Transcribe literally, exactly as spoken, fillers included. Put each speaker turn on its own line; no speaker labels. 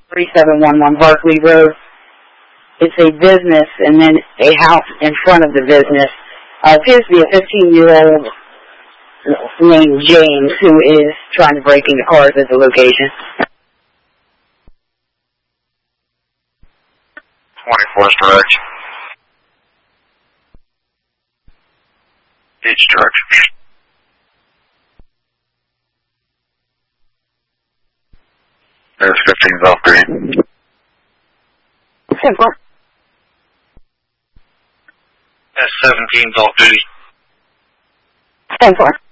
three seven one one Barclay Road. It's a business and then a house in front of the business. Uh, appears to be a fifteen-year-old named James who is trying to break into cars at the location.
twenty-fourth direct. Each direction. There's fifteen off green.
ten four.
S seventeen's off duty.
ten four.